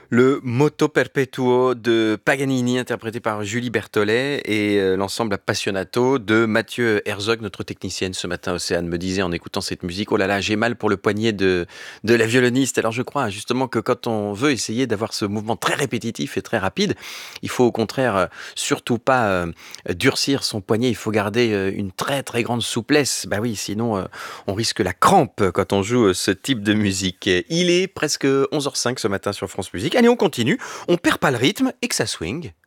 Le Moto Perpetuo de Paganini, interprété par Julie Berthollet, et l'ensemble Appassionato de Mathieu Herzog, notre technicienne ce matin. Océane me disait en écoutant cette musique, oh là là, j'ai mal pour le poignet de la violoniste. Alors je crois justement que quand on veut essayer d'avoir ce mouvement très répétitif et très rapide, il faut au contraire surtout pas durcir son poignet, il faut garder une très très grande souplesse. Bah oui, sinon on risque la crampe quand on joue ce type de musique. Il est presque 11h05 ce matin sur France Musique. Allez, on continue. On perd pas le rythme et que ça swing.